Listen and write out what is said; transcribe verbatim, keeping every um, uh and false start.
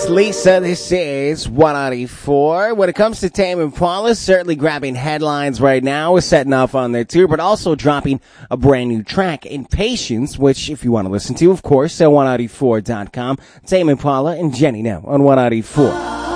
is Lisa. This is one ninety-four. When it comes to Tame Impala, certainly grabbing headlines right now. We're setting off on their tour, but also dropping a brand new track, Impatience, which if you want to listen to, of course, at one ninety-four dot com. Tame Impala and Jenny now on one ninety-four.